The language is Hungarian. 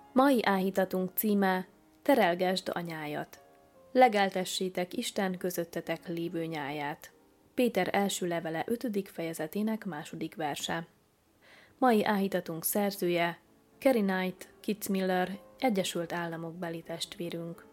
Mai áhítatunk címe: Terelgesd anyájat. Legeltessétek Isten közöttetek lévő nyáját. Péter első levele 5. fejezetének 2. verse. Mai áhítatunk szerzője Carrie Knight Kitzmiller, Egyesült Államok beli testvérünk.